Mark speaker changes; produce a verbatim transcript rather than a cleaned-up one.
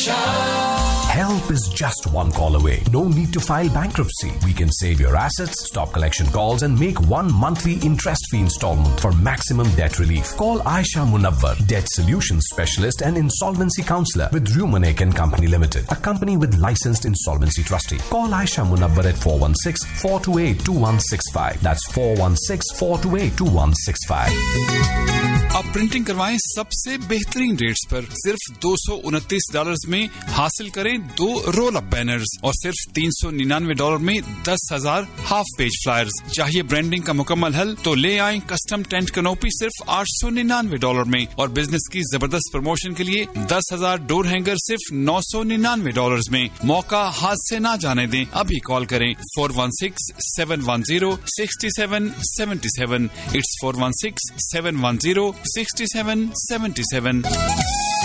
Speaker 1: Aisha.
Speaker 2: Help is just one call away. No need to file bankruptcy. We can save your assets, stop collection calls and make one monthly interest-free installment for maximum debt relief. Call Aisha Munawwar, Debt Solutions Specialist and Insolvency Counselor with Rumanek and Company Limited, a company with licensed insolvency trustee. Call Aisha Munawwar at four one six, four two eight, two one six five. That's four one six, four two eight, two one six five.
Speaker 3: अब printing करवाएं सबसे बेहतरीन rates पर सिर्फ दो सौ उनतीस dollar में हासिल करें दो रोल अप बैनर्स और सिर्फ तीन सौ निन्यानवे डॉलर में दस हजार हाफ पेज फ्लायर्स। चाहिए ब्रांडिंग का मुकम्मल हल तो ले आएं कस्टम टेंट कैनोपी सिर्फ आठ सौ निन्यानवे डॉलर में और बिजनेस की जबरदस्त प्रमोशन के लिए दस हजार डोर हैंगर सिर्फ नौ सौ निन्यानवे डॉलर में। मौका हाथ से ना जाने दें, अभी कॉल करें four one six, seven one zero, six seven seven seven. It's four one six, seven one zero, six seven seven seven.